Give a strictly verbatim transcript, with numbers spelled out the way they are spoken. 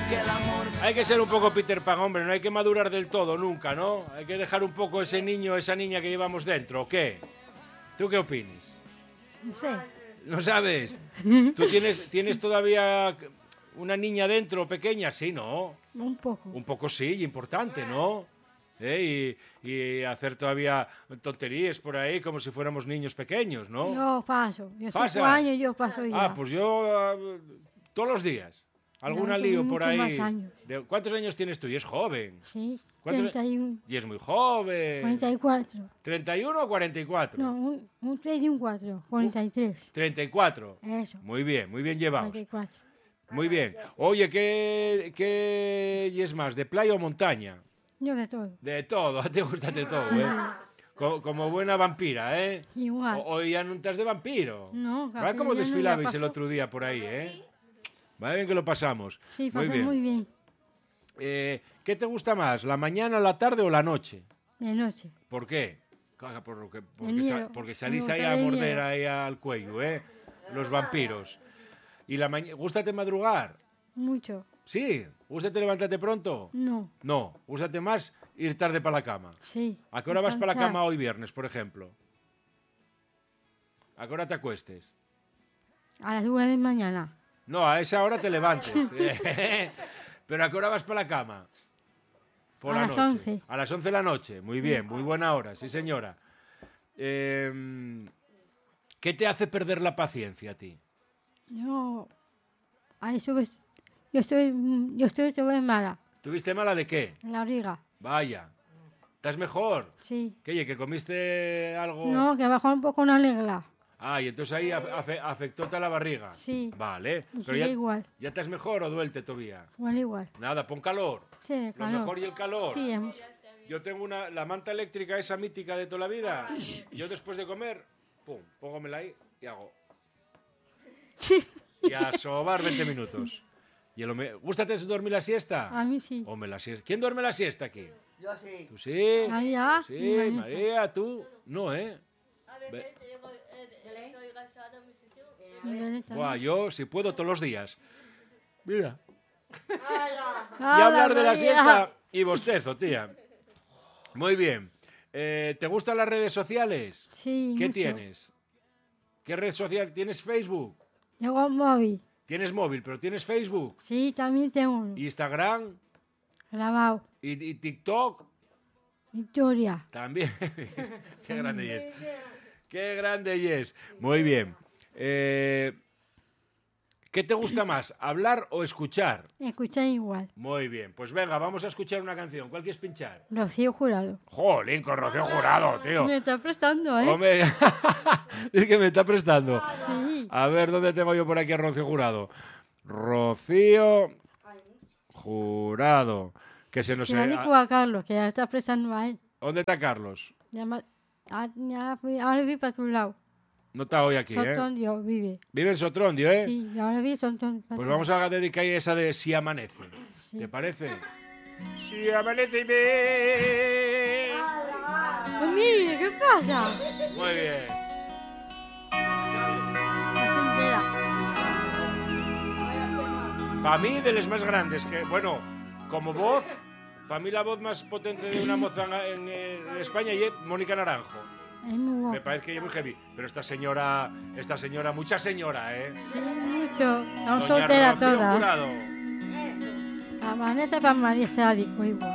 Hay que ser un poco Peter Pan, hombre, no hay que madurar del todo nunca, ¿no? Hay que dejar un poco ese niño, esa niña que llevamos dentro, ¿o qué? ¿Tú qué opinas? No sé. ¿No sabes? ¿Tú tienes, tienes todavía una niña dentro pequeña? Sí, ¿no? Un poco. Un poco sí, importante, ¿no? ¿Eh? Y, y hacer todavía tonterías por ahí como si fuéramos niños pequeños, ¿no? Yo paso. Yo ¿Pasa? cinco años yo paso ya. Ah, pues yo uh, todos los días. ¿Alguna Yo lío tengo por mucho ahí? más años. De- ¿Cuántos años tienes tú? Y es joven. Sí, ¿Cuántos- treinta y uno, Y es muy joven. cuarenta y cuatro. ¿treinta y uno o cuarenta y cuatro? No, un, un tres y un cuatro, cuarenta y tres. treinta y cuatro. Eso, Muy bien, muy bien llevados. cuarenta y cuatro. Muy bien. Oye, ¿qué, qué y es más? ¿De playa o montaña? Yo de todo. De todo, a ti te gusta de todo, ¿eh? Co- Como buena vampira, ¿eh? Igual. O- Hoy ya no estás de vampiro. No, ¿Vale cómo ya no, ya desfilabais el pasó. otro día por ahí, eh? Vale bien que lo pasamos. Sí, muy pasó bien. muy bien. Eh, ¿Qué te gusta más, la mañana, la tarde o la noche? De noche. ¿Por qué? Caga, por lo que- porque, miedo. sa- porque Me salís gusta ahí a de morder miedo. ahí al cuello, ¿eh? Los vampiros. ¿Y la mañana? ¿Gústate madrugar? Mucho. Sí. ¿Gústate levantarte pronto? No. No. ¿Gústate más ir tarde para la cama? Sí. ¿A qué hora vas para la descansar. cama hoy viernes, por ejemplo? ¿A qué hora te acuestes? A las nueve de mañana. No, a esa hora te levantes. Pero ¿a qué hora vas para la cama? Por A la las noche. once. A las once de la noche. Muy bien, muy buena hora, sí señora. Eh, ¿Qué te hace perder la paciencia a ti? Yo. A eso ves- yo estoy. Yo estoy sobre mala. ¿Tuviste mala de qué? En la riga. Vaya. ¿Estás mejor? Sí. ¿Qué, oye, que comiste algo? No, que bajó un poco una regla. Ah, y entonces ahí afe- afe- afectó la barriga. Sí. Vale. Y Pero sigue ya, igual. ¿ya estás mejor o duelte todavía? Igual, igual. Nada, pon calor. Sí, el Lo calor. mejor y el calor. Sí, es mucho. Yo tengo una, la manta eléctrica esa mítica de toda la vida. Y yo después de comer, pum, póngomela ahí y hago. Y a sobar veinte minutos. Y el home- ¿Gústate dormir la siesta? A mí sí. Hombre, la siesta. ¿Quién duerme la siesta aquí? Yo sí. ¿Tú sí? María. Sí, y Vanessa. María, tú. No, ¿eh? Ve- Y Vanessa. Buah, yo si puedo todos los días. Mira. Y Hola, hablar de la María. siesta y bostezo, tía. Muy bien. Eh, ¿Te gustan las redes sociales? Sí, ¿Qué mucho. tienes? ¿Qué red social? ¿Tienes Facebook? Tengo un móvil. Tienes móvil, pero tienes Facebook, Sí, también tengo uno. Instagram Grabado. y, y TikTok Victoria. también. Qué grande es. Qué grande es. Muy bien. Eh, ¿Qué te gusta más, hablar o escuchar? Escucha igual. Muy bien. Pues venga, vamos a escuchar una canción. ¿Cuál quieres pinchar? Rocío Jurado. Jolín, con Rocío Jurado, tío. Me está prestando, ¿eh? Hombre, es que me está prestando. Sí. A ver, ¿dónde tengo yo por aquí a Rocío Jurado? Rocío Jurado. Que se nos... Se la eh, digo a Carlos, que ya está prestando a él. ¿Dónde está Carlos? Ya, ma- ah, ya fui, ahora vi para tu lado. No está hoy aquí, ¿eh? Sotondio vive. Vive en Sotrondio, ¿eh? Sí, y ahora vi Sotondio. Pues vamos a dedicar esa de Si amanece. Sí. ¿Te parece? Si amanece y ve... Pues mire, ¿qué pasa? Muy bien. No se entera. Para mí, de las más grandes, que, bueno, como voz, para mí la voz más potente de una moza en, en- en España es Mónica Naranjo. Es muy Me guapo. parece que ella es muy heavy. Pero esta señora, esta señora, mucha señora, ¿eh? Sí, mucho. Estamos Doña solteras Rocío todas. Jurado. A Vanessa para María se la digo igual.